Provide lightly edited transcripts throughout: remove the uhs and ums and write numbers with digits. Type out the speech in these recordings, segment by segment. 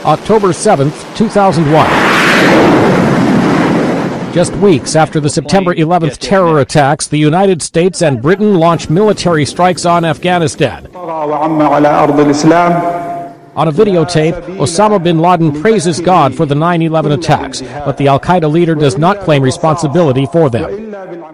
October 7th, 2001. Just weeks after the September 11th terror attacks, the United States and Britain launched military strikes on Afghanistan. On a videotape, Osama bin Laden praises God for the 9/11 attacks, but the al-Qaeda leader does not claim responsibility for them.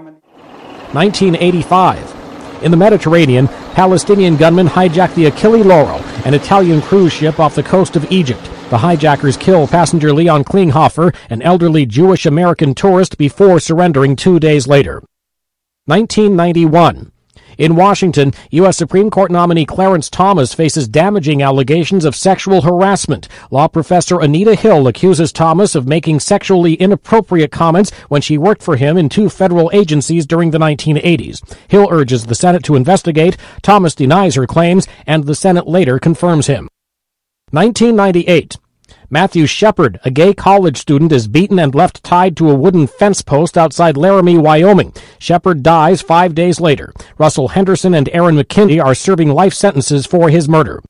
1985. In the Mediterranean, Palestinian gunmen hijacked the Achille Lauro, an Italian cruise ship off the coast of Egypt. The hijackers kill passenger Leon Klinghoffer, an elderly Jewish-American tourist, before surrendering 2 days later. 1991. In Washington, U.S. Supreme Court nominee Clarence Thomas faces damaging allegations of sexual harassment. Law professor Anita Hill accuses Thomas of making sexually inappropriate comments when she worked for him in 2 federal agencies during the 1980s. Hill urges the Senate to investigate. Thomas denies her claims, and the Senate later confirms him. 1998. Matthew Shepard, a gay college student, is beaten and left tied to a wooden fence post outside Laramie, Wyoming. Shepard dies 5 days later. Russell Henderson and Aaron McKinney are serving life sentences for his murder.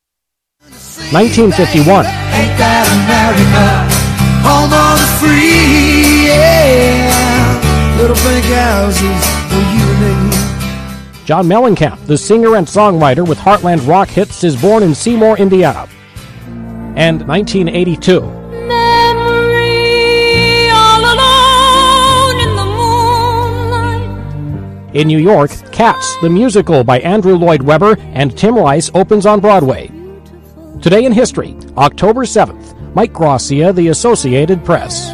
1951. Ain't that America? Home on the free, yeah. Little pink houses for you and me. John Mellencamp, the singer and songwriter with Heartland rock hits, is born in Seymour, Indiana. And 1982. Memory all alone in the moonlight. In New York, Cats, the musical by Andrew Lloyd Webber and Tim Rice, opens on Broadway. Today in history, October 7th, Mike Gracia, The Associated Press.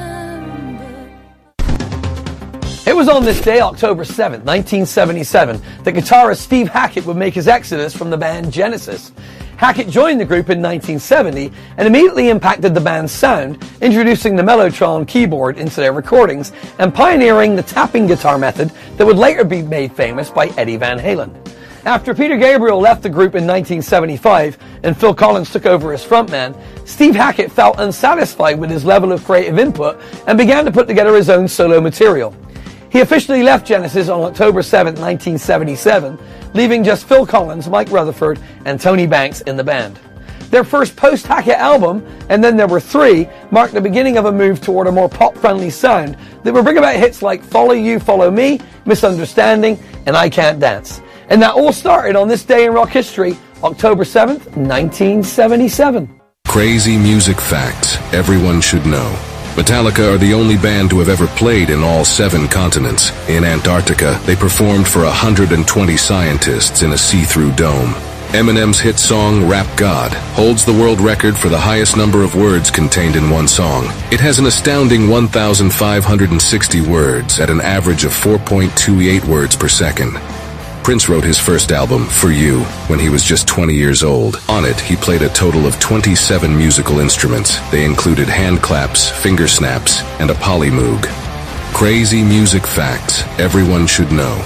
It was on this day, October 7th, 1977, that guitarist Steve Hackett would make his exodus from the band Genesis. Hackett joined the group in 1970 and immediately impacted the band's sound, introducing the Mellotron keyboard into their recordings and pioneering the tapping guitar method that would later be made famous by Eddie Van Halen. After Peter Gabriel left the group in 1975 and Phil Collins took over as frontman, Steve Hackett felt unsatisfied with his level of creative input and began to put together his own solo material. He officially left Genesis on October 7, 1977, leaving just Phil Collins, Mike Rutherford, and Tony Banks in the band. Their first post-Hackett album, and then there were 3, marked the beginning of a move toward a more pop-friendly sound that would bring about hits like Follow You, Follow Me, Misunderstanding, and I Can't Dance. And that all started on this day in rock history, October 7th, 1977. Crazy music facts everyone should know. Metallica are the only band to have ever played in all 7 continents. In Antarctica, they performed for 120 scientists in a see-through dome. Eminem's hit song, Rap God, holds the world record for the highest number of words contained in one song. It has an astounding 1,560 words at an average of 4.28 words per second. Prince wrote his first album, For You, when he was just 20 years old. On it, he played a total of 27 musical instruments. They included hand claps, finger snaps, and a polymoog. Crazy music facts everyone should know.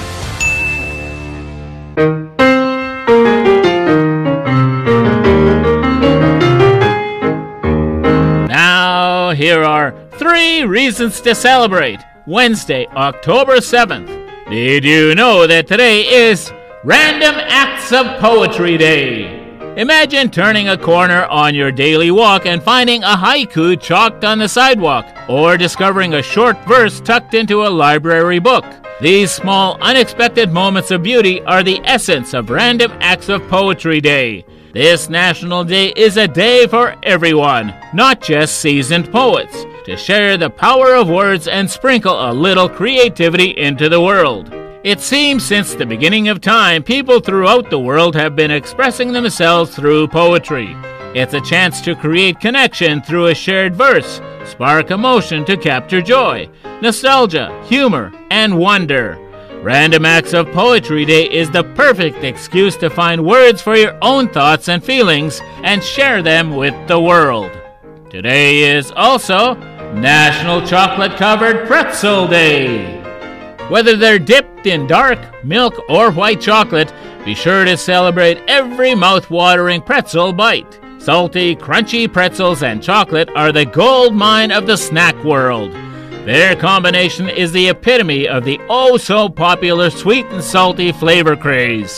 Now, here are 3 reasons to celebrate Wednesday, October 7th. Did you know that today is Random Acts of Poetry Day? Imagine turning a corner on your daily walk and finding a haiku chalked on the sidewalk, or discovering a short verse tucked into a library book. These small, unexpected moments of beauty are the essence of Random Acts of Poetry Day. This National Day is a day for everyone, not just seasoned poets, to share the power of words and sprinkle a little creativity into the world. It seems since the beginning of time, people throughout the world have been expressing themselves through poetry. It's a chance to create connection through a shared verse, spark emotion to capture joy, nostalgia, humor, and wonder. Random Acts of Poetry Day is the perfect excuse to find words for your own thoughts and feelings and share them with the world. Today is also National Chocolate-Covered Pretzel Day. Whether they're dipped in dark, milk, or white chocolate, be sure to celebrate every mouth-watering pretzel bite. Salty, crunchy pretzels and chocolate are the gold mine of the snack world. Their combination is the epitome of the oh-so-popular sweet and salty flavor craze.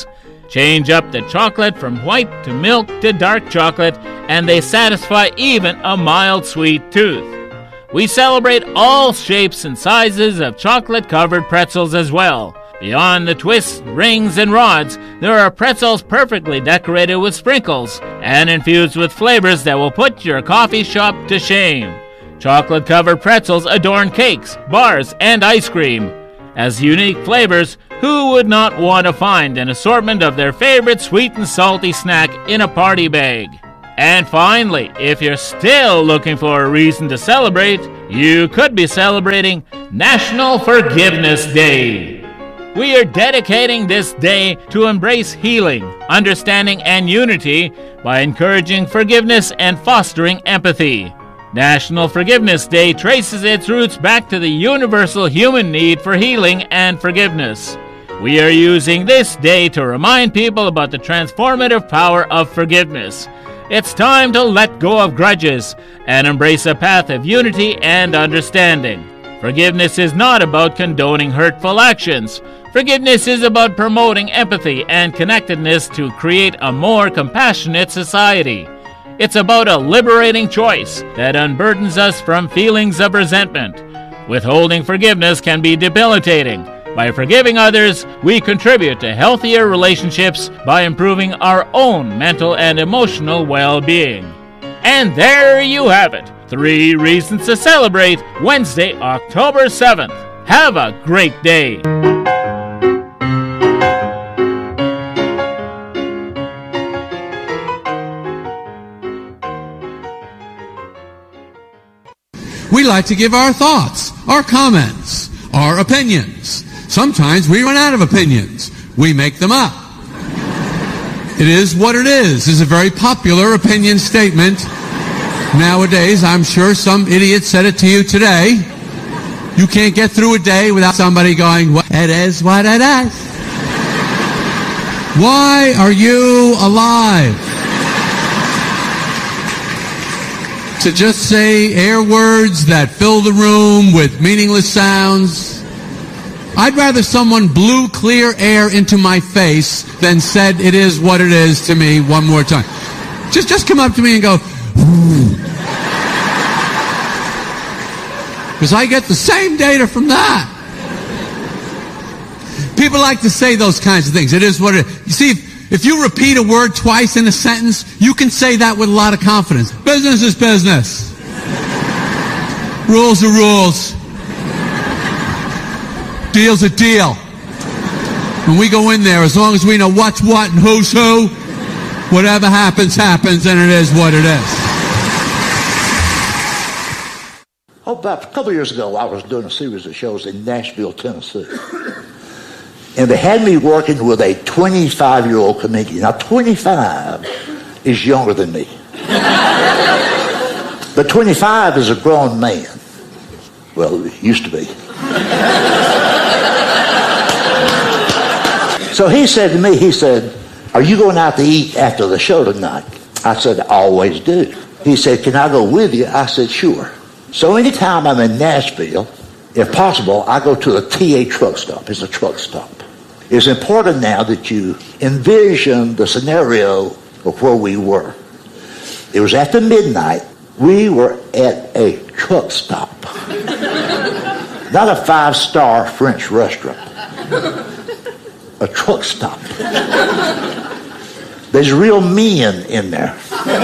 Change up the chocolate from white to milk to dark chocolate, and they satisfy even a mild sweet tooth. We celebrate all shapes and sizes of chocolate-covered pretzels as well. Beyond the twists, rings, and rods, there are pretzels perfectly decorated with sprinkles and infused with flavors that will put your coffee shop to shame. Chocolate-covered pretzels adorn cakes, bars, and ice cream. As unique flavors, who would not want to find an assortment of their favorite sweet and salty snack in a party bag? And finally, if you're still looking for a reason to celebrate, you could be celebrating National Forgiveness Day. We are dedicating this day to embrace healing, understanding, and unity by encouraging forgiveness and fostering empathy. National Forgiveness Day traces its roots back to the universal human need for healing and forgiveness. We are using this day to remind people about the transformative power of forgiveness. It's time to let go of grudges and embrace a path of unity and understanding. Forgiveness is not about condoning hurtful actions. Forgiveness is about promoting empathy and connectedness to create a more compassionate society. It's about a liberating choice that unburdens us from feelings of resentment. Withholding forgiveness can be debilitating. By forgiving others, we contribute to healthier relationships by improving our own mental and emotional well-being. And there you have it. 3 reasons to celebrate Wednesday, October 7th. Have a great day. We like to give our thoughts, our comments, our opinions. Sometimes we run out of opinions. We make them up. It is what it is a very popular opinion statement. Nowadays, I'm sure some idiot said it to you today. You can't get through a day without somebody going, "Well, it is what it is." Why are you alive? To just say air words that fill the room with meaningless sounds. I'd rather someone blew clear air into my face than said "it is what it is" to me one more time. Just come up to me and go, because I get the same data from that. People like to say those kinds of things. It is what it is. You see, if you repeat a word twice in a sentence, you can say that with a lot of confidence. Business is business. Rules are rules. Deal's a deal. When we go in there, as long as we know what's what and who's who, whatever happens, happens, and it is what it is. About a couple of years ago, I was doing a series of shows in Nashville, Tennessee. And they had me working with a 25-year-old comedian. Now, 25 is younger than me. But 25 is a grown man. Well, it used to be. So he said to me, he said, "Are you going out to eat after the show tonight?" I said, "I always do." He said, "Can I go with you?" I said, "Sure." So anytime I'm in Nashville, if possible, I go to the TA truck stop. It's a truck stop. It's important now that you envision the scenario of where we were. It was after midnight. We were at a truck stop. Not a 5-star French restaurant. A truck stop. There's real men in there.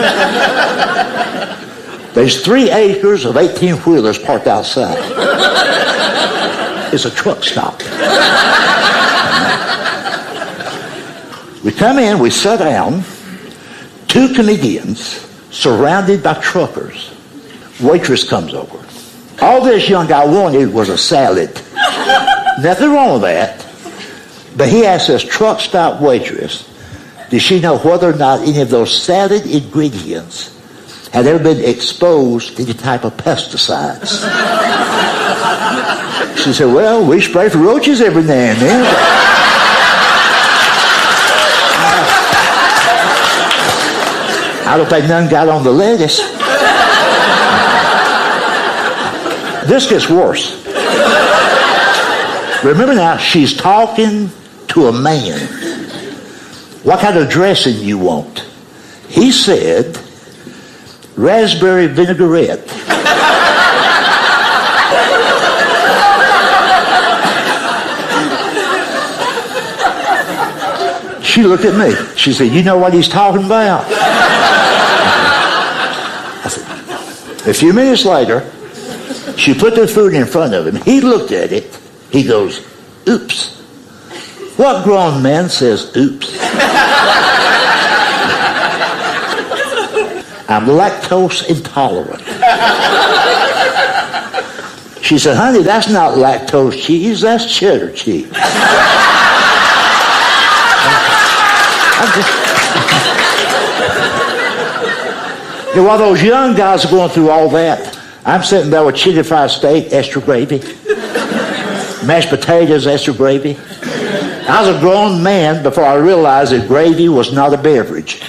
There's 3 acres of 18-wheelers parked outside. It's a truck stop. We come in, we sit down, 2 comedians surrounded by truckers. Waitress comes over. All this young guy wanted was a salad. Nothing wrong with that. But he asked this truck stop waitress, did she know whether or not any of those salad ingredients had ever been exposed to any type of pesticides? She said, "Well, we spray for roaches every now and then." I don't think none got on the lettuce. This gets worse. Remember now, she's talking to a man. what kind of dressing you want? He said, raspberry vinaigrette. She looked at me. She said, you know what he's talking about? I said, a few minutes later, she put the food in front of him. He looked at it. He goes, oops. What grown man says, oops? I'm lactose intolerant. She said, honey, that's not lactose cheese, that's cheddar cheese. While those young guys are going through all that, I'm sitting there with chicken fried steak, extra gravy, mashed potatoes, extra gravy. I was a grown man before I realized that gravy was not a beverage.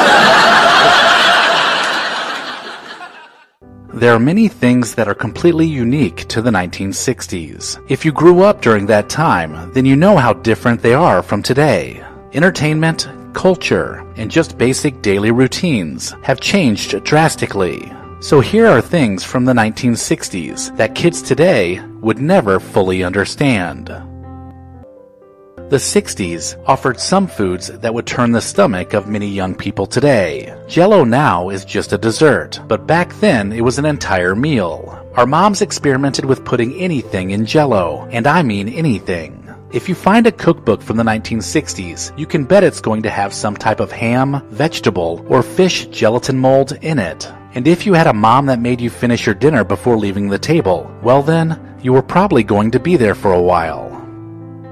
There are many things that are completely unique to the 1960s. If you grew up during that time, then you know how different they are from today. Entertainment, culture, and just basic daily routines have changed drastically. So here are things from the 1960s that kids today would never fully understand. The 60s offered some foods that would turn the stomach of many young people today. Jell-O now is just a dessert, but back then it was an entire meal. Our moms experimented with putting anything in Jell-O, and I mean anything. If you find a cookbook from the 1960s, you can bet it's going to have some type of ham, vegetable, or fish gelatin mold in it. And if you had a mom that made you finish your dinner before leaving the table, well then, you were probably going to be there for a while.